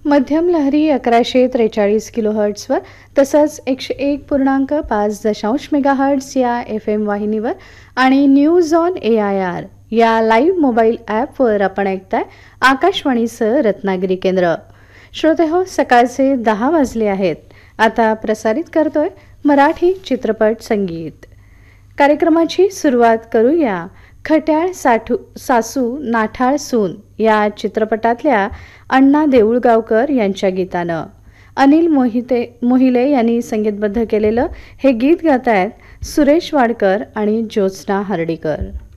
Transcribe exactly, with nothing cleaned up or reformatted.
मध्यम लहरी अकराशे त्रेचाळीस किलोहर्ट्झवर तसंच एकशे एक पूर्णांक पाच दशांश मेगाहर्ट्झ या एफ एम वाहिनीवर आणि news on A I R या लाईव्ह मोबाईल ॲपवर आपण ऐकताय आकाशवाणीचं रत्नागिरी केंद्र. श्रोते हो, सकाळचे दहा वाजले आहेत. आता प्रसारित करतोय मराठी चित्रपट संगीत. कार्यक्रमाची सुरुवात करूया खट्याळ साठू सासू नाठाळ सून या चित्रपटातल्या अण्णा देऊळगावकर यांच्या गीतानं. अनिल मोहिते मोहिले यांनी संगीतबद्ध केलेलं हे गीत गातायत सुरेश वाडकर आणि ज्योत्स्ना हर्डीकर.